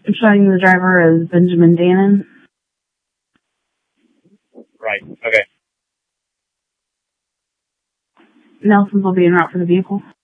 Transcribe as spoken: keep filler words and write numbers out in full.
showing the driver as Benjamin Dannon. Right, okay. Nelson's will be en route for the vehicle.